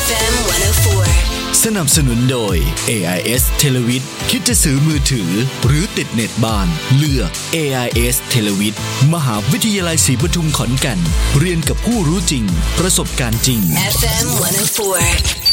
FM 104 สนับสนุนโดย AIS Televid คิดจะซื้อมือถือหรือติดเน็ตบ้านเลือก AIS Televid มหาวิทยาลัยศรีปทุมขอนแก่นเรียนกับผู้รู้จริงประสบการณ์จริง FM 104